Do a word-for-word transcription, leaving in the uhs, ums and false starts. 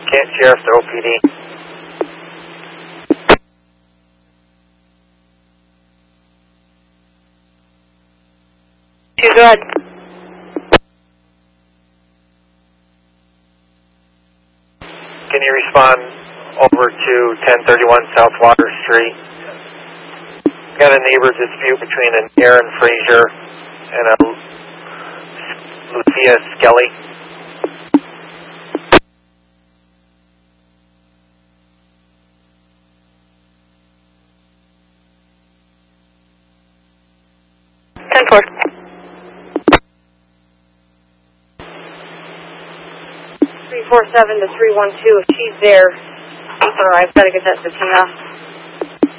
Kent Sheriff's O P D. Go ahead. Can you respond over to ten thirty-one South Water Street? Got a neighbor dispute between an Aaron Frazier and a Lucia Skelly. ten four. three four seven to three one two, if she's there, or I've got to get that fifteen off.